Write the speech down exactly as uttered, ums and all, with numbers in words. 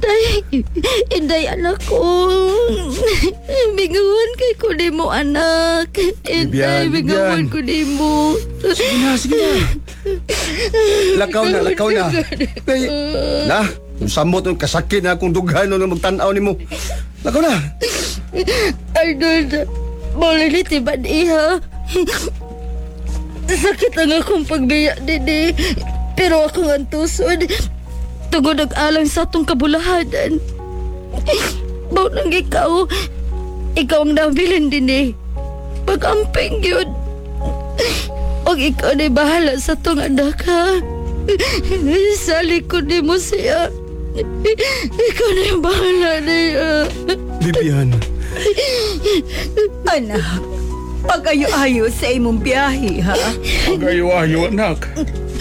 Inday, Inday anak ko. Bingawan kay ko di mo anak. Inday, Bibian, bingawan Bibian. ko di mo. Sige na, sige na. Lakaw na, lakaw na. Ay, na, yung samot yung kasakit na akong dughan nung magtanaw ni mo. Lakaw na. Arnold, maulit ba iha? Sakit ang akong pagbiya, Dede. Pero ako ang tusod. Tugod ang alang sa atong kabulahanan. Ba't nang ikaw, ikaw ang nabilin din eh. Pag-amping yun. O ikaw na bahala sa tong anak ha. Sa likod ni mo siya. Ikaw na yung bahala niya. Bibian. Anak, pag-ayo-ayo sa imong biyahe, ha? Pag-ayo-ayo, anak.